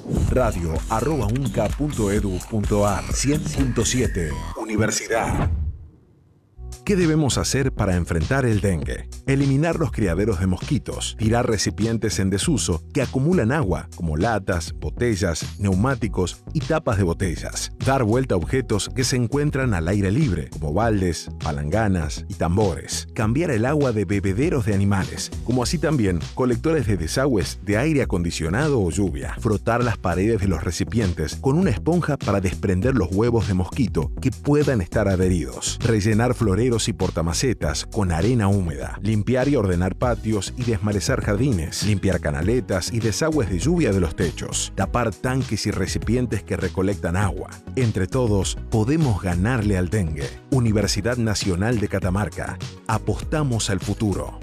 radio@unca.edu.ar 100.7 Universidad. ¿Qué debemos hacer para enfrentar el dengue? Eliminar los criaderos de mosquitos, tirar recipientes en desuso que acumulan agua, como latas, botellas, neumáticos y tapas de botellas. Dar vuelta a objetos que se encuentran al aire libre, como baldes, palanganas y tambores. Cambiar el agua de bebederos de animales, como así también colectores de desagües de aire acondicionado o lluvia. Frotar las paredes de los recipientes con una esponja para desprender los huevos de mosquito que puedan estar adheridos. Rellenar floreros y portamacetas con arena húmeda. Limpiar y ordenar patios y desmalezar jardines. Limpiar canaletas y desagües de lluvia de los techos. Tapar tanques y recipientes que recolectan agua. Entre todos, podemos ganarle al dengue. Universidad Nacional de Catamarca. Apostamos al futuro.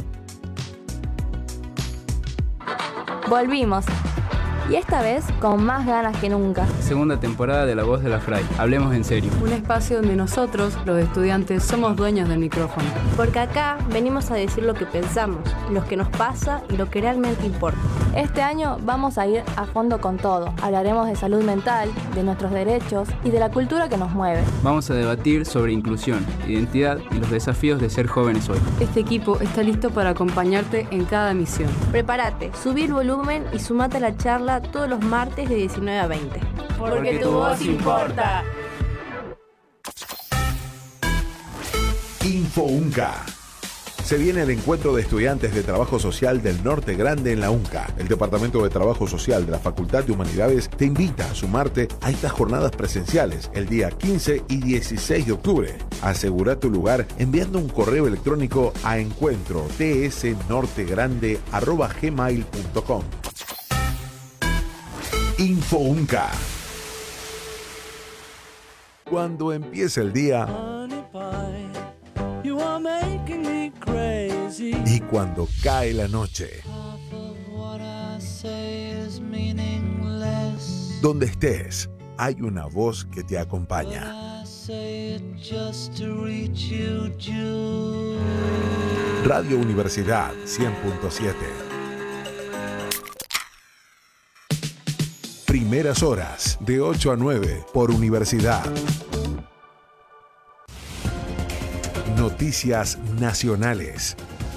Volvimos. Y esta vez con más ganas que nunca. Segunda temporada de La Voz de la Fray. Hablemos en serio. Un espacio donde nosotros, los estudiantes, somos dueños del micrófono. Porque acá venimos a decir lo que pensamos, lo que nos pasa y lo que realmente importa. Este año vamos a ir a fondo con todo. Hablaremos de salud mental, de nuestros derechos y de la cultura que nos mueve. Vamos a debatir sobre inclusión, identidad y los desafíos de ser jóvenes hoy. Este equipo está listo para acompañarte en cada misión. Prepárate, subí el volumen y sumate a la charla todos los martes de 19 a 20. Porque tu voz importa. Info UNCA. Se viene el encuentro de estudiantes de Trabajo Social del Norte Grande en la UNCA. El Departamento de Trabajo Social de la Facultad de Humanidades te invita a sumarte a estas jornadas presenciales el día 15 y 16 de octubre. Asegura tu lugar enviando un correo electrónico a encuentro.tsnortegrande@gmail.com. Info UNCA. Cuando empieza el día y cuando cae la noche, donde estés, hay una voz que te acompaña. Radio Universidad 100.7. Primeras horas, de 8 a 9, por Universidad. Noticias nacionales.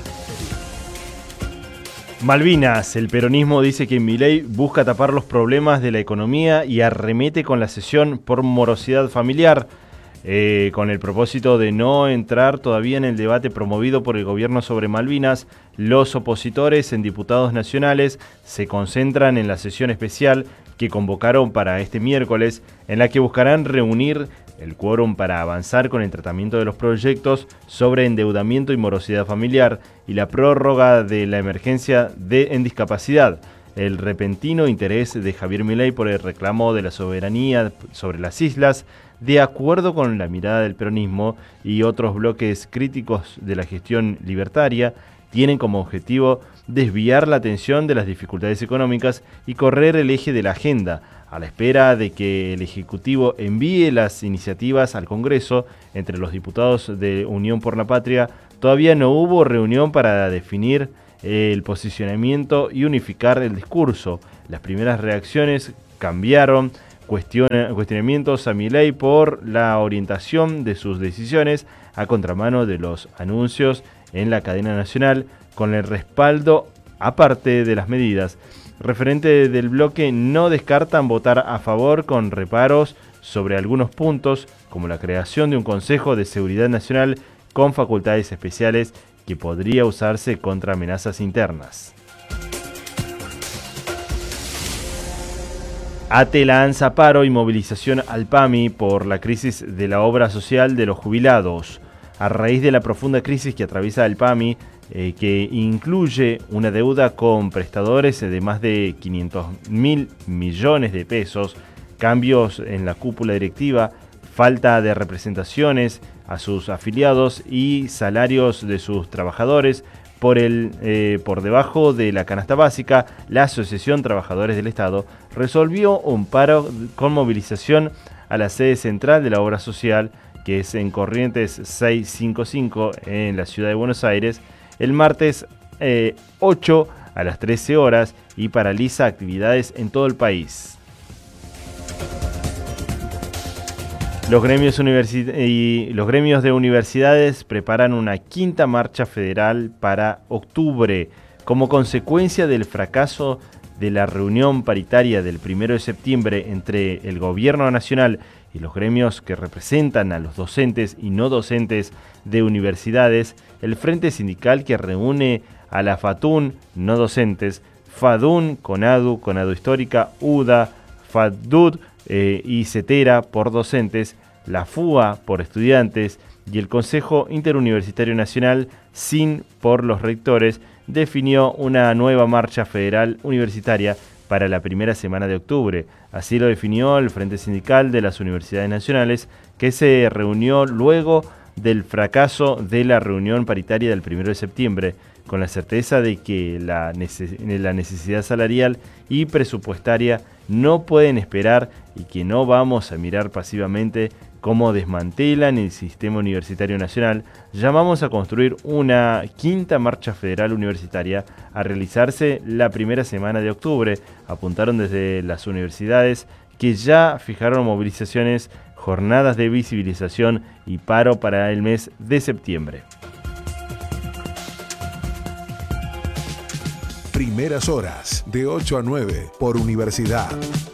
Malvinas, el peronismo dice que Milei busca tapar los problemas de la economía y arremete con la cesión por morosidad familiar, con el propósito de no entrar todavía en el debate promovido por el gobierno sobre Malvinas. Los opositores en diputados nacionales se concentran en la sesión especial que convocaron para este miércoles, en la que buscarán reunir el quórum para avanzar con el tratamiento de los proyectos sobre endeudamiento y morosidad familiar y la prórroga de la emergencia en discapacidad. El repentino interés de Javier Milei por el reclamo de la soberanía sobre las islas, de acuerdo con la mirada del peronismo y otros bloques críticos de la gestión libertaria, tienen como objetivo desviar la atención de las dificultades económicas y correr el eje de la agenda, a la espera de que el Ejecutivo envíe las iniciativas al Congreso. Entre los diputados de Unión por la Patria todavía no hubo reunión para definir el posicionamiento y unificar el discurso. Las primeras reacciones cambiaron, cuestionamientos a Milei por la orientación de sus decisiones a contramano de los anuncios en la cadena nacional, con el respaldo aparte de las medidas. Referentes del bloque no descartan votar a favor con reparos sobre algunos puntos, como la creación de un Consejo de Seguridad Nacional con facultades especiales que podría usarse contra amenazas internas. ATE lanza paro y movilización al PAMI por la crisis de la obra social de los jubilados. A raíz de la profunda crisis que atraviesa el PAMI, que incluye una deuda con prestadores de más de 500.000 millones de pesos, cambios en la cúpula directiva, falta de representaciones a sus afiliados y salarios de sus trabajadores por debajo de la canasta básica, la Asociación Trabajadores del Estado resolvió un paro con movilización a la sede central de la obra social, que es en Corrientes 655 en la ciudad de Buenos Aires, el martes 8 a las 13 horas y paraliza actividades en todo el país. Los gremios de universidades preparan una quinta marcha federal para octubre. Como consecuencia del fracaso de la reunión paritaria del 1 de septiembre entre el gobierno nacional y los gremios que representan a los docentes y no docentes de universidades, el frente sindical que reúne a la FATUN, no docentes, FADUN, CONADU, CONADU Histórica, UDA, FADUD y CETERA por docentes, la FUA por estudiantes y el Consejo Interuniversitario Nacional, SIN por los rectores, definió una nueva marcha federal universitaria para la primera semana de octubre. Así lo definió el Frente Sindical de las Universidades Nacionales, que se reunió luego del fracaso de la reunión paritaria del 1 de septiembre, con la certeza de que la necesidad salarial y presupuestaria no pueden esperar y que no vamos a mirar pasivamente cómo desmantelan el sistema universitario nacional. Llamamos a construir una quinta marcha federal universitaria a realizarse la primera semana de octubre, apuntaron desde las universidades que ya fijaron movilizaciones, jornadas de visibilización y paro para el mes de septiembre. Primeras horas, de 8 a 9, por Universidad.